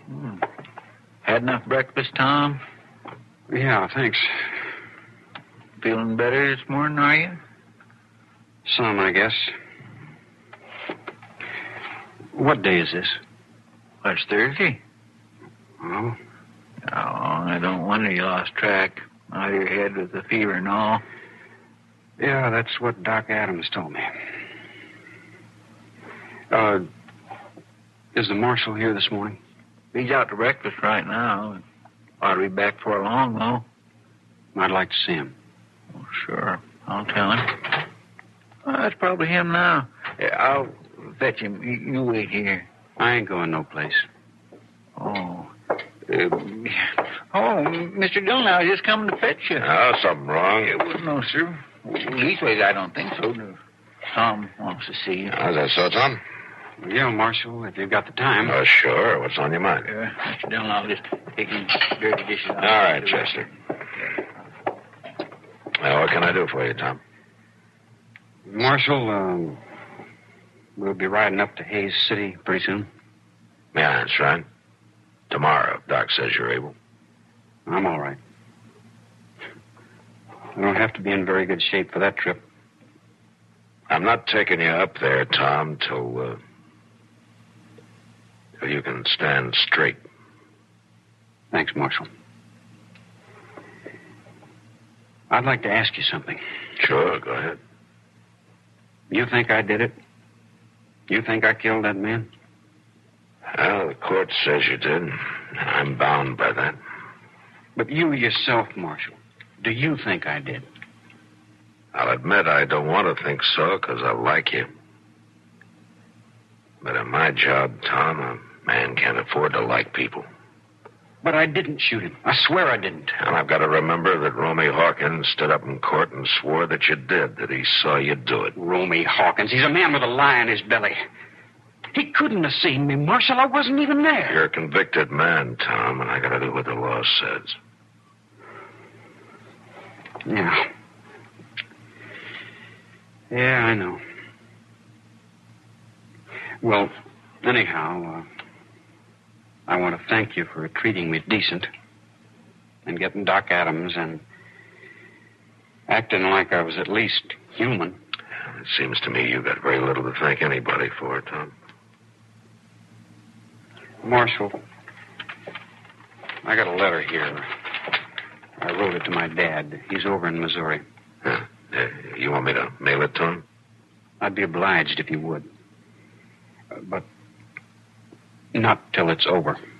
Had enough breakfast, Tom? Yeah, thanks. Feeling better this morning, are you? Some, I guess. What day is this? It's Thursday. Oh? Oh, I don't wonder you lost track out of your head with the fever and all. Yeah, that's what Doc Adams told me. Is the marshal here this morning? He's out to breakfast right now. Ought to be back before long, though. I'd like to see him. Oh, sure. I'll tell him. Oh, that's probably him now. I'll fetch him. You wait here. I ain't going no place. Oh. Mr. Dillon, I was just coming to fetch you. Oh, something wrong? No, sir. Leastways, I don't think so. Tom wants to see you. Is that so, Tom? Well, yeah, Marshal, if you've got the time. Oh, sure. What's on your mind? Mr. Dillon, I'll just take these dirty dishes out. All right, Chester. Now, what can I do for you, Tom? Marshal, we'll be riding up to Hayes City pretty soon. Yeah, that's right. Tomorrow, if Doc says you're able. I'm all right. I don't have to be in very good shape for that trip. I'm not taking you up there, Tom, till you can stand straight. Thanks, Marshal. I'd like to ask you something. Sure, go ahead. You think I did it? You think I killed that man? Well, the court says you did, and I'm bound by that. But you yourself, Marshal, do you think I did? I'll admit I don't want to think so, because I like you. But in my job, Tom, a man can't afford to like people. But I didn't shoot him. I swear I didn't. And I've got to remember that Romy Hawkins stood up in court and swore that you did, that he saw you do it. Romy Hawkins, he's a man with a lie in his belly. He couldn't have seen me, Marshal. I wasn't even there. You're a convicted man, Tom, and I got to do what the law says. Yeah. Yeah, I know. Well, anyhow, I want to thank you for treating me decent and getting Doc Adams and acting like I was at least human. It seems to me you've got very little to thank anybody for, Tom. Marshal, I got a letter here. I wrote it to my dad. He's over in Missouri. Yeah. You want me to mail it to him? I'd be obliged if you would. But not till it's over.